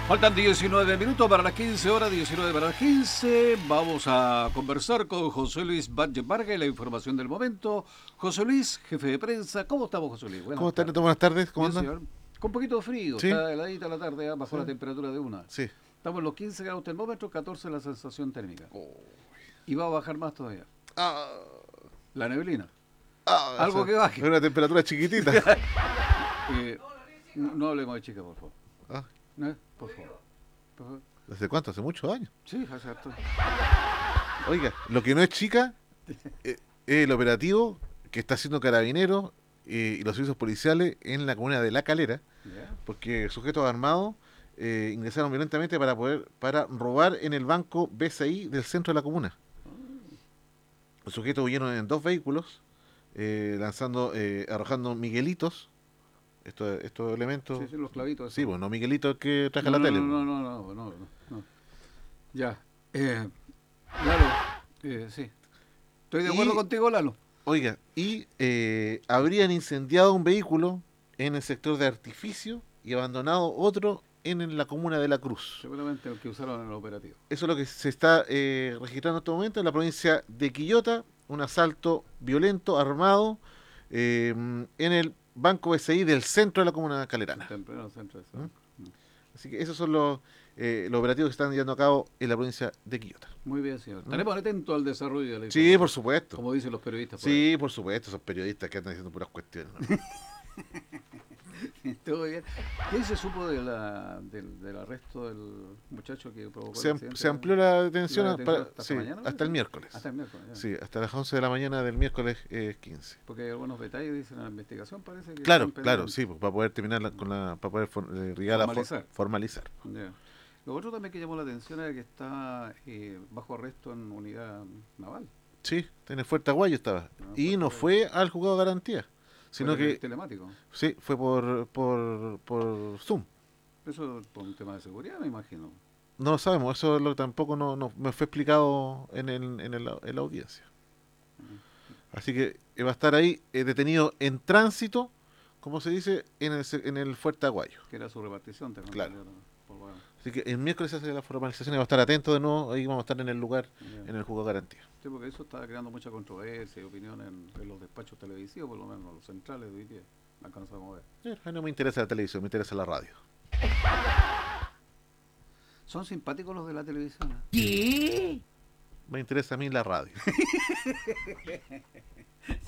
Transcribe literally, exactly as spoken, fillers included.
Faltan diecinueve minutos para las quince horas, diecinueve para las quince. Vamos a conversar con José Luis Vázquez Vargas y la información del momento. José Luis, jefe de prensa. ¿Cómo estamos, José Luis? ¿Cómo Buenas están, tardes. Neto? Buenas tardes, ¿cómo Bien, andan? señor. Con un poquito de frío, ¿Sí? está heladita la tarde, ¿eh? Bajó Sí. la temperatura de una. Sí. Estamos en los quince grados termómetro, catorce la sensación térmica. Oh. Y va a bajar más todavía. Ah, La neblina. ah, Algo o sea, que baje. Es una temperatura chiquitita. Eh, no, no hablemos de chica, por favor. Ah, ¿Eh? Por favor. Por favor. ¿Desde cuánto? Hace muchos años. Sí, hace harto. Oiga, lo que no es chica eh, es el operativo que está haciendo Carabineros eh, y los servicios policiales en la comuna de La Calera, ¿Ya? porque sujetos armados eh, ingresaron violentamente para poder para robar en el banco B C I del centro de la comuna. Los sujetos huyeron en dos vehículos, eh, lanzando, eh, arrojando miguelitos, estos, estos elementos. Sí, sí, los clavitos. Sí, esos. bueno, no miguelitos que traje no, la no, tele. No, no, no, no, no, no, no. Ya. Eh, Lalo, eh, sí. Estoy de acuerdo Y- contigo, Lalo. Oiga, y eh, habrían incendiado un vehículo en el sector de Artificio y abandonado otro en, en la comuna de La Cruz. Seguramente el que usaron en el operativo. Eso es lo que se está eh, registrando en este momento en la provincia de Quillota, un asalto violento, armado, eh, en el Banco B C I del centro de la comuna calerana. Está en pleno centro de ¿Mm? eso. Así que esos son los, eh, los operativos que están llevando a cabo en la provincia de Quillota. Muy bien, señor. Estaremos atentos al desarrollo de la Sí, información, por supuesto. como dicen los periodistas. por Sí, por supuesto, esos periodistas que andan diciendo puras cuestiones. ¿no? ahí. Todo bien. ¿Qué se supo de la, del, del arresto del muchacho que provocó Se, el am- accidente? se amplió la detención, La a- detención para- hasta sí, mañana, hasta el miércoles. Hasta el miércoles. Ya. Sí, hasta las once de la mañana del miércoles eh, quince. Porque hay algunos detalles, dicen en la investigación, parece que. Claro, están claro, pendientes. sí, pues, para poder terminar la- con la, para poder for- eh, llegar a for- Formalizar. formalizar. Ya. Lo otro también que llamó la atención era que está eh, bajo arresto en unidad naval. Sí, en el Fuerte Aguayo estaba. Ah, Y no Fuerte fue al juzgado de garantía, sino Fue que telemático. sí, fue por, por, por Zoom. Eso por un tema de seguridad, me imagino. No lo sabemos, eso es lo que tampoco no, no- me fue explicado en, el, en, el- en la audiencia. Así que eh, va a estar ahí eh, detenido en tránsito, como se dice, en el, se- en el Fuerte Aguayo. Que era su repartición. tengo Claro. entendido, por lo menos. Así que el miércoles se hace la formalización y va a estar atento de nuevo, ahí vamos a estar en el lugar, Ya. en el juzgado de garantía. Sí, porque eso está creando mucha controversia y opinión en, en los despachos televisivos, por lo menos los centrales de hoy día. La alcanzamos a ver. Eh, a mí no me interesa la televisión, me interesa la radio. Son simpáticos los de la televisión. ¿eh? Me interesa a mí la radio.